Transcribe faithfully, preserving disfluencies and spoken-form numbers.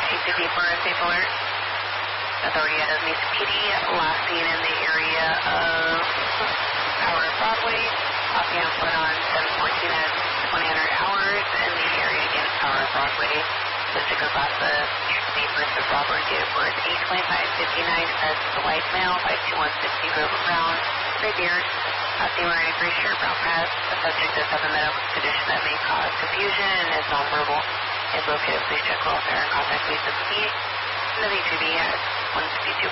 Chief to for a safe alert. Authority at Mesa P D, last seen in the area of Power of Broadway, copy on foot on seven fourteen at twenty hundred hours in the area again of Power of Broadway. Pacific Plaza, Street versus Robert Date was eight twenty-five fifty-nine, says the white male, five two one six zero brown, gray beard, outfit wearing a gray shirt, brown pants. The subject does have a medical condition that may cause confusion and is nonverbal. If located, please check welfare and contact Lisa P. Nothing to be at one sixty-two.